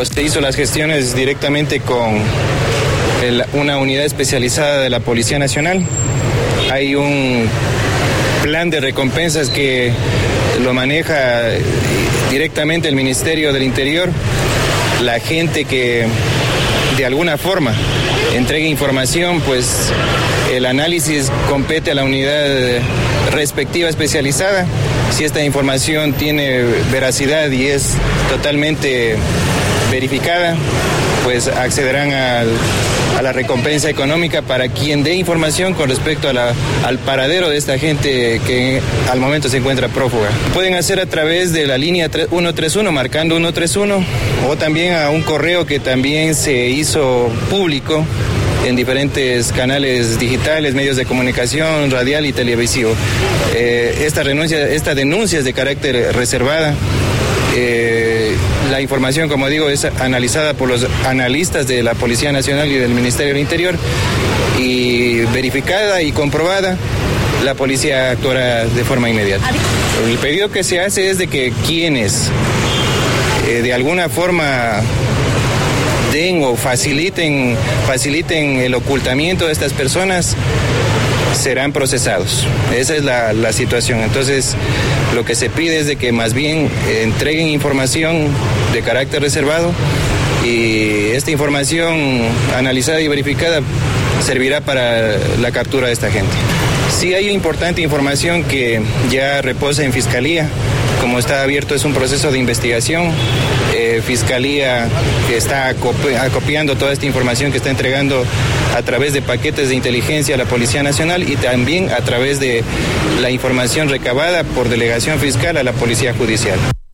se hizo las gestiones directamente con una unidad especializada de la Policía Nacional. Hay un plan de recompensas que lo maneja directamente el Ministerio del Interior. La gente que de alguna forma entregue información, pues el análisis compete a la unidad respectiva especializada. Si esta información tiene veracidad y es totalmente verificada, pues accederán a la recompensa económica para quien dé información con respecto al paradero de esta gente que al momento se encuentra prófuga. Pueden hacer a través de la línea 131, marcando 131, o también a un correo que también se hizo público en diferentes canales digitales, medios de comunicación, radial y televisivo. Esta denuncia es de carácter reservada. La información, como digo, es analizada por los analistas de la Policía Nacional y del Ministerio del Interior, y verificada y comprobada, la policía actuará de forma inmediata. El pedido que se hace es de que quienes de alguna forma den o faciliten el ocultamiento de estas personas serán procesados. Esa es la situación. Entonces, lo que se pide es de que más bien entreguen información de carácter reservado, y esta información analizada y verificada servirá para la captura de esta gente. Sí hay importante información que ya reposa en Fiscalía. Como está abierto, es un proceso de investigación. Fiscalía que está acopiando toda esta información que está entregando a través de paquetes de inteligencia a la Policía Nacional, y también a través de la información recabada por delegación fiscal a la Policía Judicial.